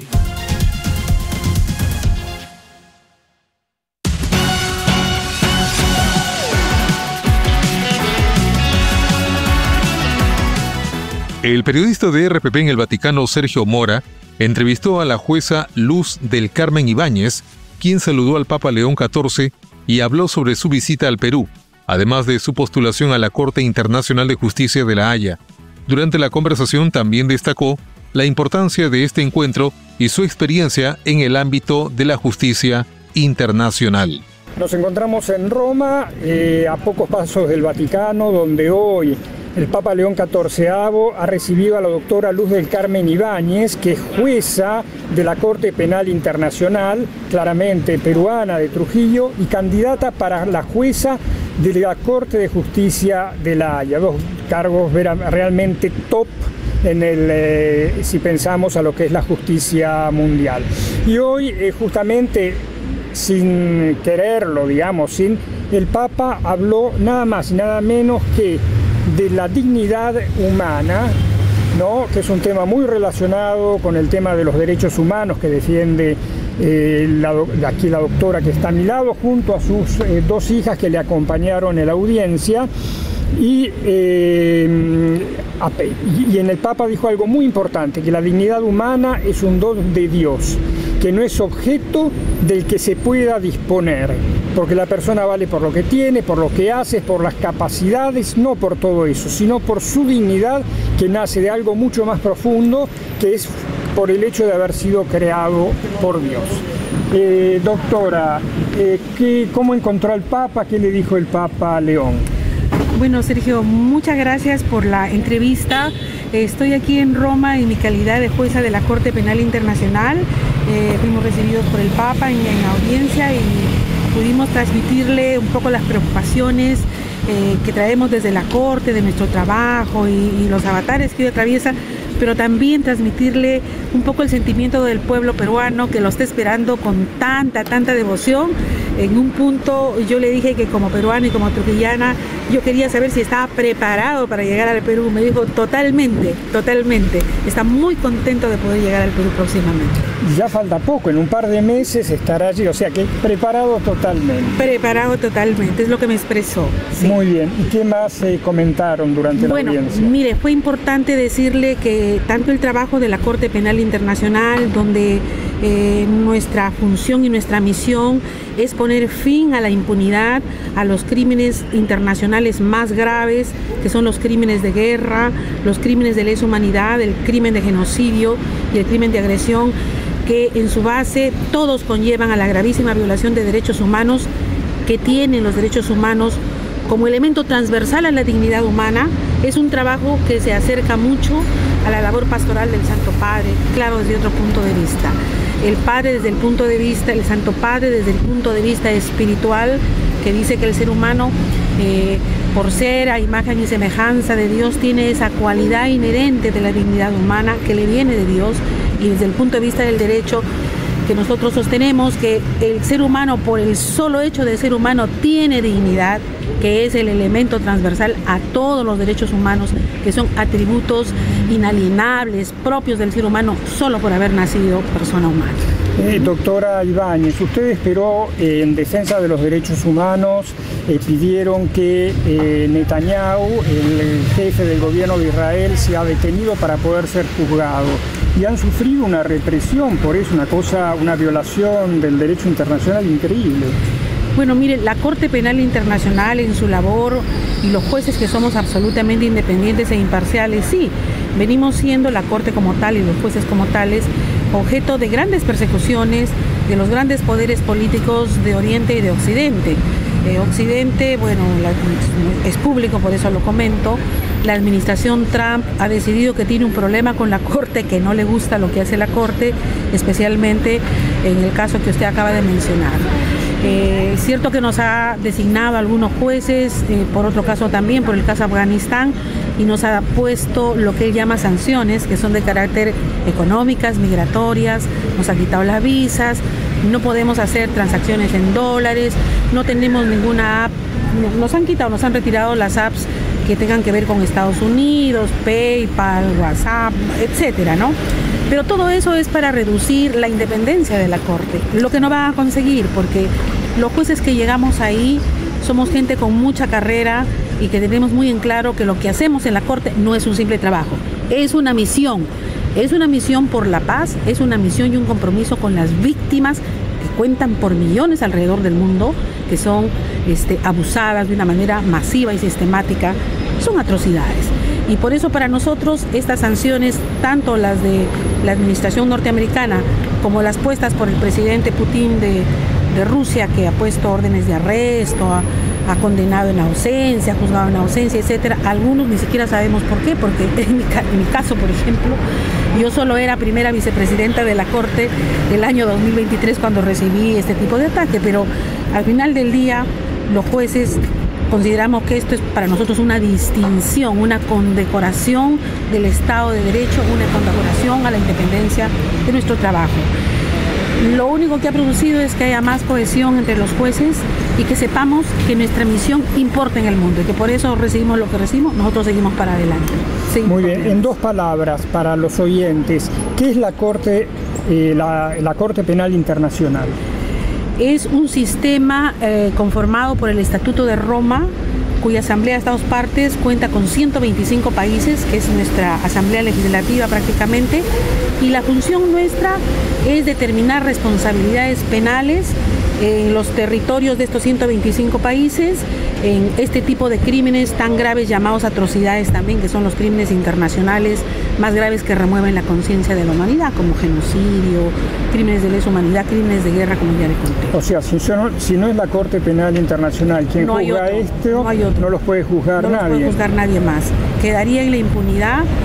El periodista de RPP en el Vaticano, Sergio Mora, entrevistó a la jueza Luz del Carmen Ibáñez, quien saludó al Papa León XIV y habló sobre su visita al Perú, además de su postulación a la Corte Internacional de Justicia de La Haya. Durante la conversación también destacó la importancia de este encuentro y su experiencia en el ámbito de la justicia internacional. Nos encontramos en Roma, a pocos pasos del Vaticano, donde hoy el Papa León XIV ha recibido a la doctora Luz del Carmen Ibáñez, que es jueza de la Corte Penal Internacional, claramente peruana, de Trujillo, y candidata para la jueza de la Corte de Justicia de La Haya. Dos cargos realmente top si pensamos a lo que es la justicia mundial. Y hoy, justamente, sin quererlo, digamos, el Papa habló nada más y nada menos que de la dignidad humana, ¿no? Que es un tema muy relacionado con el tema de los derechos humanos que defiende aquí la doctora que está a mi lado, junto a sus dos hijas que le acompañaron en la audiencia. Y en el Papa dijo algo muy importante, que la dignidad humana es un don de Dios, que no es objeto del que se pueda disponer, porque la persona vale por lo que tiene, por lo que hace, por las capacidades, no por todo eso, sino por su dignidad, que nace de algo mucho más profundo, que es por el hecho de haber sido creado por Dios. Doctora, ¿cómo encontró al Papa? ¿Qué le dijo el Papa León? Bueno, Sergio, muchas gracias por la entrevista. Estoy aquí en Roma en mi calidad de jueza de la Corte Penal Internacional. Fuimos recibidos por el Papa en audiencia y pudimos transmitirle un poco las preocupaciones que traemos desde la Corte, de nuestro trabajo y los avatares que hoy atraviesa, pero también transmitirle un poco el sentimiento del pueblo peruano que lo está esperando con tanta devoción. En un punto yo le dije que como peruana y como trujillana yo quería saber si estaba preparado para llegar al Perú. Me dijo totalmente. Está muy contento de poder llegar al Perú próximamente. Ya falta poco, en un par de meses estará allí, o sea que preparado totalmente. Preparado totalmente, es lo que me expresó. Sí. Muy bien, ¿y qué más comentaron durante la audiencia? Mire, fue importante decirle que tanto el trabajo de la Corte Penal Internacional, donde nuestra función y nuestra misión es poner fin a la impunidad, a los crímenes internacionales más graves, que son los crímenes de guerra, los crímenes de lesa humanidad, el crimen de genocidio y el crimen de agresión, que en su base todos conllevan a la gravísima violación de derechos humanos que tienen los derechos humanos como elemento transversal a la dignidad humana. Es un trabajo que se acerca mucho a la labor pastoral del Santo Padre, claro, desde otro punto de vista. El Padre desde el punto de vista, el Santo Padre desde el punto de vista espiritual, que dice que el ser humano, por ser a imagen y semejanza de Dios, tiene esa cualidad inherente de la dignidad humana que le viene de Dios, y desde el punto de vista del derecho, que nosotros sostenemos que el ser humano, por el solo hecho de ser humano, tiene dignidad, que es el elemento transversal a todos los derechos humanos, que son atributos inalienables, propios del ser humano, solo por haber nacido persona humana. Doctora Ibáñez, usted esperó en defensa de los derechos humanos, pidieron que Netanyahu, el jefe del gobierno de Israel, sea detenido para poder ser juzgado. Y han sufrido una represión, por eso una violación del derecho internacional increíble. Bueno, mire, la Corte Penal Internacional en su labor y los jueces que somos absolutamente independientes e imparciales, sí, venimos siendo la Corte como tal y los jueces como tales objeto de grandes persecuciones de los grandes poderes políticos de Oriente y de Occidente. Occidente, bueno, es público, por eso lo comento. La administración Trump ha decidido que tiene un problema con la Corte, que no le gusta lo que hace la Corte, especialmente en el caso que usted acaba de mencionar. Es cierto que nos ha designado algunos jueces, por otro caso también, por el caso Afganistán, y nos ha puesto lo que él llama sanciones, que son de carácter económicas, migratorias, nos ha quitado las visas, no podemos hacer transacciones en dólares, no tenemos ninguna app, nos han retirado las apps que tengan que ver con Estados Unidos, PayPal, WhatsApp, etcétera, ¿no? Pero todo eso es para reducir la independencia de la Corte, lo que no va a conseguir, porque los jueces que llegamos ahí somos gente con mucha carrera y que tenemos muy en claro que lo que hacemos en la Corte no es un simple trabajo, es una misión por la paz, es una misión y un compromiso con las víctimas que cuentan por millones alrededor del mundo, que son abusadas de una manera masiva y sistemática. Son atrocidades. Y por eso para nosotros estas sanciones, tanto las de la administración norteamericana como las puestas por el presidente Putin de Rusia, que ha puesto órdenes de arresto, ha condenado en ausencia, ha juzgado en ausencia, etcétera. Algunos ni siquiera sabemos por qué, porque en mi caso, por ejemplo, yo solo era primera vicepresidenta de la Corte del año 2023 cuando recibí este tipo de ataque, pero al final del día los jueces consideramos que esto es para nosotros una distinción, una condecoración del Estado de Derecho, una condecoración a la independencia de nuestro trabajo. Lo único que ha producido es que haya más cohesión entre los jueces y que sepamos que nuestra misión importa en el mundo y que por eso recibimos lo que recibimos, nosotros seguimos para adelante. Sí, muy bien, en dos palabras para los oyentes, ¿qué es la Corte Penal Internacional? Es un sistema conformado por el Estatuto de Roma, cuya Asamblea de Estados Partes cuenta con 125 países, que es nuestra Asamblea Legislativa prácticamente, y la función nuestra es determinar responsabilidades penales en los territorios de estos 125 países, en este tipo de crímenes tan graves llamados atrocidades también, que son los crímenes internacionales más graves que remueven la conciencia de la humanidad, como genocidio, crímenes de lesa humanidad, crímenes de guerra, como ya le conté. O sea, si no es la Corte Penal Internacional quien juzga esto, no los puede juzgar nadie. No los puede juzgar nadie más. Quedaría en la impunidad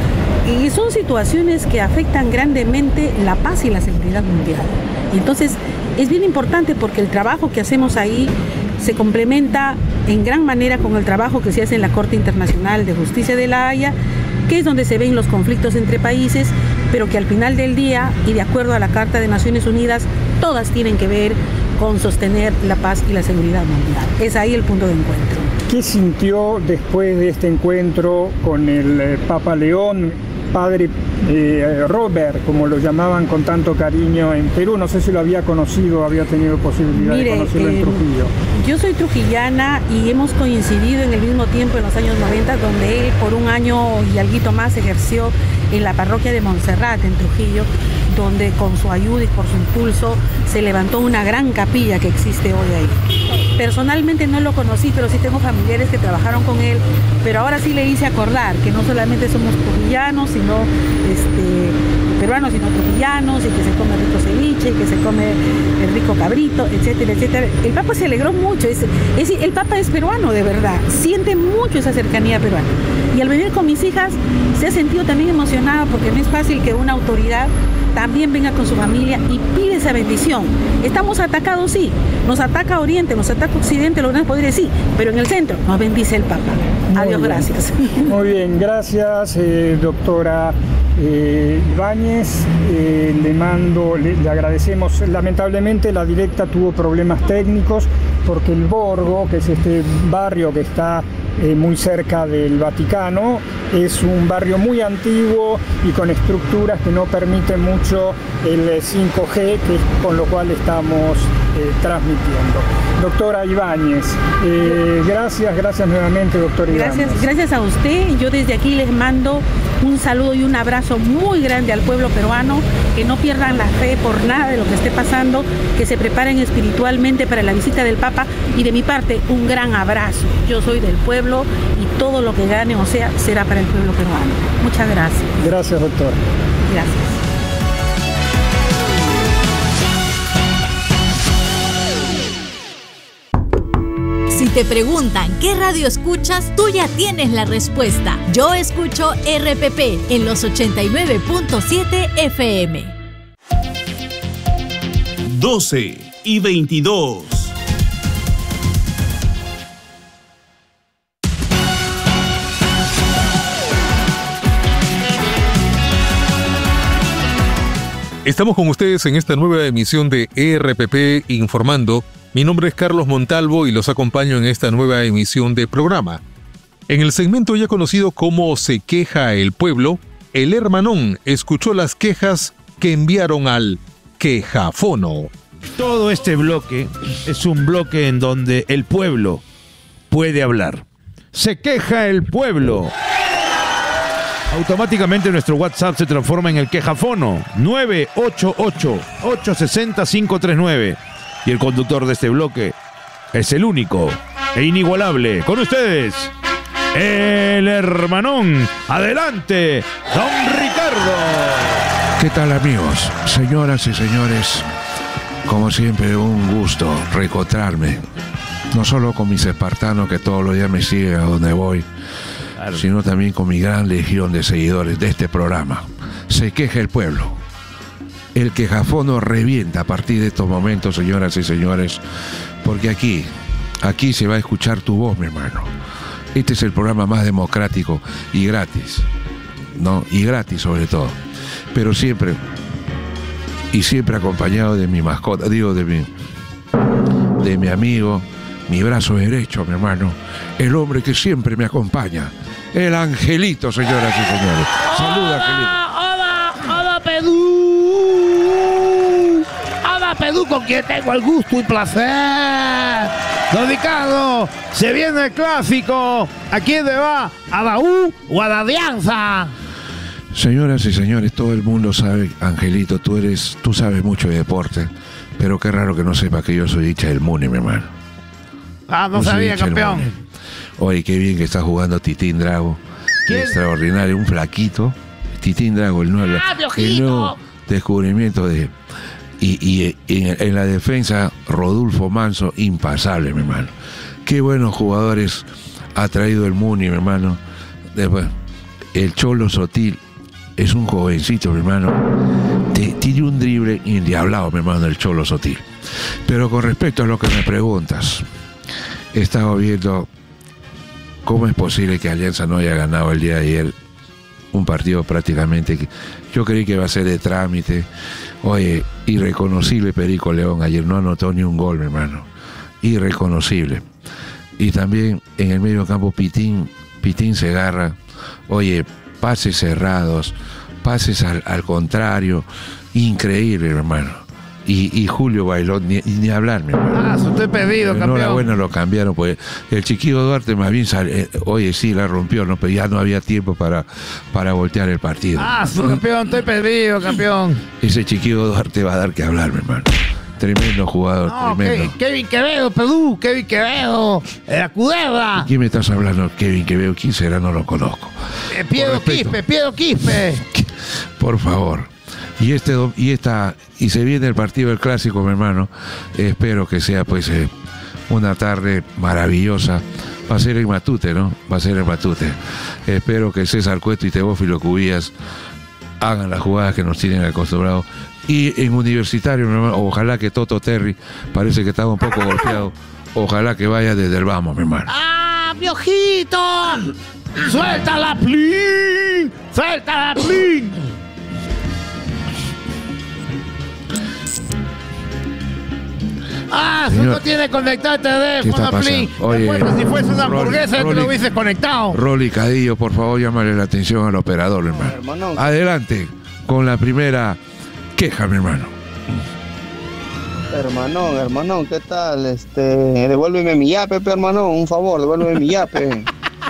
Y son situaciones que afectan grandemente la paz y la seguridad mundial. Y entonces es bien importante porque el trabajo que hacemos ahí se complementa en gran manera con el trabajo que se hace en la Corte Internacional de Justicia de La Haya, que es donde se ven los conflictos entre países, pero que al final del día, y de acuerdo a la Carta de Naciones Unidas, todas tienen que ver con sostener la paz y la seguridad mundial. Es ahí el punto de encuentro. ¿Qué sintió después de este encuentro con el Papa León, padre Robert, como lo llamaban con tanto cariño en Perú? No sé si lo había conocido, había tenido posibilidad de conocerlo en Trujillo. Yo soy trujillana y hemos coincidido en el mismo tiempo en los años 90, donde él por un año y alguito más ejerció en la parroquia de Montserrat, en Trujillo, donde con su ayuda y por su impulso se levantó una gran capilla que existe hoy ahí. Personalmente no lo conocí, pero sí tengo familiares que trabajaron con él, pero ahora sí le hice acordar que no solamente somos trujillanos, sino peruanos, sino trujillanos, y que se come rico ceviche, y que se come el rico cabrito, etcétera, etcétera. El Papa se alegró mucho, el Papa es peruano de verdad, siente mucho esa cercanía peruana. Y al venir con mis hijas se ha sentido también emocionado, porque no es fácil que una autoridad también venga con su familia y pide esa bendición. Estamos atacados, sí, nos ataca Oriente, nos ataca Occidente, los grandes poderes, sí, pero en el centro nos bendice el Papa. Adiós, gracias. Muy bien, gracias, doctora Ibáñez. Le agradecemos. Lamentablemente la directa tuvo problemas técnicos porque el Borgo, que es este barrio que está muy cerca del Vaticano, es un barrio muy antiguo y con estructuras que no permiten mucho el 5G, que es con lo cual estamos transmitiendo. Doctora Ibáñez, gracias nuevamente, doctora Ibáñez. Gracias a usted. Yo desde aquí les mando un saludo y un abrazo muy grande al pueblo peruano, que no pierdan la fe por nada de lo que esté pasando, que se preparen espiritualmente para la visita del Papa, y de mi parte un gran abrazo. Yo soy del pueblo y todo lo que gane o sea será para el pueblo peruano. Muchas gracias. Gracias, doctora. Gracias. Si te preguntan qué radio escuchas, tú ya tienes la respuesta. Yo escucho RPP en los 89.7 FM. 12:22. Estamos con ustedes en esta nueva emisión de RPP Informando. Mi nombre es Carlos Montalvo y los acompaño en esta nueva emisión de programa. En el segmento ya conocido como Se Queja el Pueblo, el Hermanón escuchó las quejas que enviaron al Quejafono. Todo este bloque es un bloque en donde el pueblo puede hablar. Se queja el pueblo. Automáticamente nuestro WhatsApp se transforma en el Quejafono 988-860-539. Y el conductor de este bloque es el único e inigualable. Con ustedes, el Hermanón. Adelante, don Ricardo. ¿Qué tal, amigos? Señoras y señores, como siempre, un gusto reencontrarme. No solo con mis espartanos que todos los días me siguen a donde voy, claro, sino también con mi gran legión de seguidores de este programa. Se queja el pueblo. El Quejafono revienta a partir de estos momentos, señoras y señores, porque aquí se va a escuchar tu voz, mi hermano. Este es el programa más democrático y gratis, ¿no? Y gratis sobre todo. Pero siempre acompañado de mi mascota, de mi amigo, mi brazo derecho, mi hermano, el hombre que siempre me acompaña, el Angelito, señoras y señores. Saluda, Angelito. Hola, Pedú. Pedú, con quien tengo el gusto y placer. Don Ricardo, se viene el clásico. ¿A quién le va? ¿A la U o a la Alianza? Señoras y señores, todo el mundo sabe, Angelito, tú sabes mucho de deporte, pero qué raro que no sepa que yo soy hincha del Muni, mi hermano. Ah, no sabía, campeón. Oye, qué bien que está jugando Titín Drago. ¿Quién? Extraordinario, un flaquito. Titín Drago, el nuevo descubrimiento de... Y en la defensa, Rodolfo Manso, impasable, mi hermano. Qué buenos jugadores ha traído el Muni, mi hermano. Después, el Cholo Sotil, es un jovencito, mi hermano. Tiene un drible endiablado, mi hermano, el Cholo Sotil. Pero con respecto a lo que me preguntas, he estado viendo cómo es posible que Alianza no haya ganado el día de ayer un partido prácticamente que yo creí que iba a ser de trámite. Oye, irreconocible Perico León ayer, no anotó ni un gol, mi hermano. Irreconocible. Y también en el medio campo Pitín Segarra, oye, pases cerrados, pases al contrario, increíble, hermano. Y Julio Bailón, ni hablar, mi hermano. Estoy perdido, campeón. Enhorabuena, lo cambiaron, pues el Chiquillo Duarte más bien oye, sí, la rompió, ¿no? Pero ya no había tiempo para voltear el partido. Campeón, estoy perdido, campeón. Ese Chiquillo Duarte va a dar que hablar, mi hermano. Tremendo jugador, tremendo. Kevin Quevedo, Perú, Kevin Quevedo, la Culebra. ¿Quién me estás hablando? Kevin Quevedo, ¿quién será? No lo conozco. Piero Quispe. Por favor. Y se viene el partido del clásico, mi hermano. Espero que sea pues una tarde maravillosa. Va a ser en Matute, ¿no? Va a ser en Matute. Espero que César Cueto y Teófilo Cubías hagan las jugadas que nos tienen acostumbrados. Y en Universitario, mi hermano, ojalá que Toto Terry, parece que estaba un poco golpeado. Ojalá que vaya desde el vamos, mi hermano. ¡Piojito! ¡Suéltala, plin! ¡Suéltala, plin! Señor, no tiene conectado el teléfono, plin. Oye, si fuese una hamburguesa, te lo hubieses conectado. Rolly Cadillo, por favor, llámale la atención al operador, hermano. Adelante con la primera queja, mi hermano. Hermano, ¿qué tal? Devuélveme mi yape, hermano, un favor, devuélveme mi yape.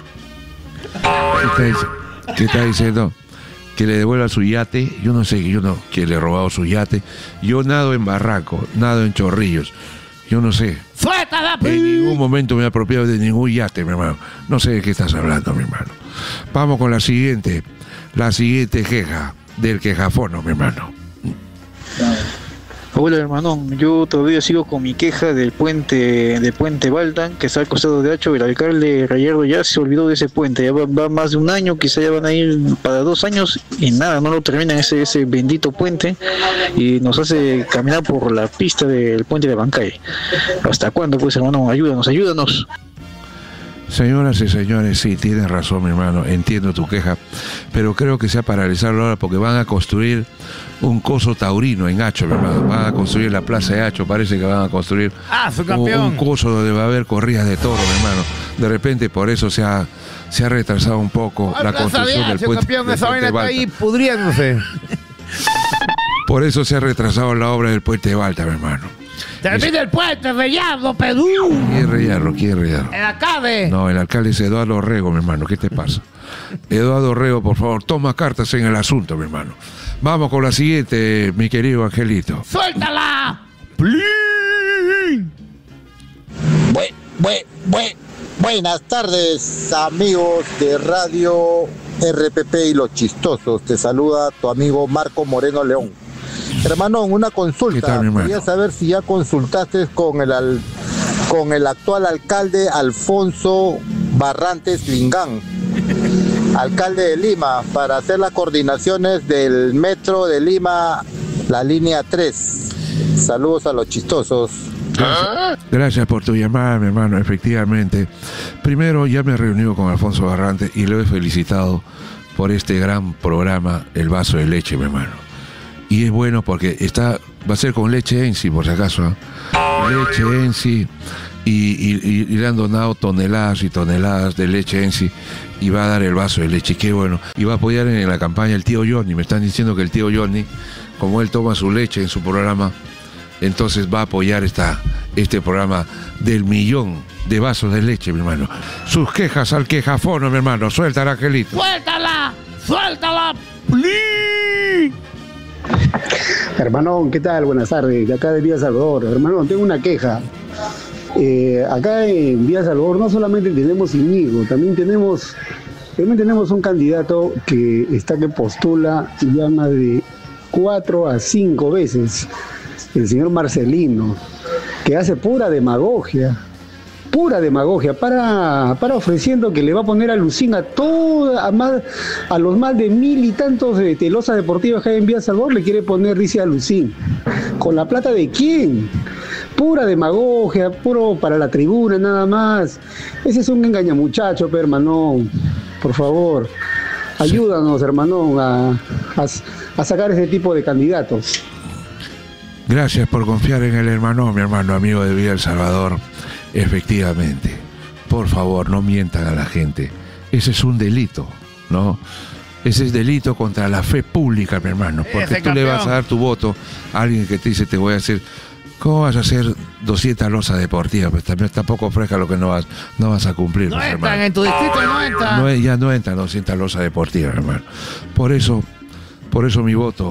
¿Qué está diciendo? Que le devuelva su yate. Yo no sé, que le he robado su yate. Yo nado en Barranco, nado en Chorrillos. Yo no sé. ¡Suéltala! En ningún momento me he apropiado de ningún yate, mi hermano. No sé de qué estás hablando, mi hermano. Vamos con la siguiente queja del quejafono, mi hermano. Hola, hermano, yo todavía sigo con mi queja del puente Baldan, que está al costado de Hacho. El alcalde Rayardo ya se olvidó de ese puente, ya va más de un año, quizá ya van a ir para 2 años y nada, no lo terminan ese bendito puente y nos hace caminar por la pista del puente de Bancay. ¿Hasta cuándo, pues, hermano? Ayúdanos. Señoras y señores, sí, tienes razón, mi hermano, entiendo tu queja, pero creo que se ha paralizado ahora porque van a construir un coso taurino en Hacho, mi hermano. Van a construir la plaza de Hacho, parece que van a construir un coso donde va a haber corridas de toro, mi hermano. De repente por eso se ha retrasado un poco la construcción del puente. Campeón, esa vaina está ahí pudriéndose. Por eso se ha retrasado la obra del puente de Balta, mi hermano. ¡Termina el puente, Rayardo, Perú! ¿Quién Rayardo? ¡El alcalde! No, el alcalde es Eduardo Rego, mi hermano. ¿Qué te pasa? Eduardo Rego, por favor, toma cartas en el asunto, mi hermano. Vamos con la siguiente, mi querido Angelito. ¡Suéltala! ¡Plin! Buenas tardes, amigos de Radio RPP y Los Chistosos. Te saluda tu amigo Marco Moreno León. Hermano, una consulta. Quería saber si ya consultaste con el actual alcalde Alfonso Barrantes Lingán, alcalde de Lima, para hacer las coordinaciones del metro de Lima, la línea 3. Saludos a Los Chistosos. Gracias por tu llamada, mi hermano. Efectivamente, primero ya me he reunido con Alfonso Barrantes y lo he felicitado por este gran programa, El Vaso de Leche, mi hermano. Y es bueno porque va a ser con leche Ensi, por si acaso, ¿eh? Leche Ensi y le han donado toneladas y toneladas de leche Ensi y va a dar el vaso de leche, qué bueno. Y va a apoyar en la campaña el tío Johnny. Me están diciendo que el tío Johnny, como él toma su leche en su programa, entonces va a apoyar este programa del 1.000.000 de vasos de leche, mi hermano. Sus quejas al quejafono, mi hermano. Suéltala, Angelito. ¡Suéltala! ¡Please! Hermano, ¿qué tal? Buenas tardes, de acá de Villa Salvador. Hermano, tengo una queja. Acá en Villa Salvador no solamente tenemos Íñigo, también tenemos un candidato que postula ya más de 4 a 5 veces, el señor Marcelino, que hace pura demagogia. pura demagogia, para ofreciendo que le va a poner a Lucín a los más de 1000 y tantos losas deportivas que hay en Vía Salvador, le quiere poner, dice, a Lucín. ¿Con la plata de quién? Pura demagogia, puro para la tribuna, nada más. Ese es un engañamuchacho, hermano. Por favor, ayúdanos, hermano, a sacar ese tipo de candidatos. Gracias por confiar en el hermano, mi hermano amigo de Villa El Salvador. Efectivamente, por favor, no mientan a la gente. Ese es un delito, ¿no? Ese es delito contra la fe pública, mi hermano. Porque tú le vas a dar tu voto a alguien que te dice, te voy a hacer... ¿Cómo vas a hacer 200 losas deportivas? Pues también tampoco ofrezca lo que no vas a cumplir. No pues, entran hermano. en tu distrito, no entran. Ya no entran 200 losas deportivas, hermano. Por eso mi voto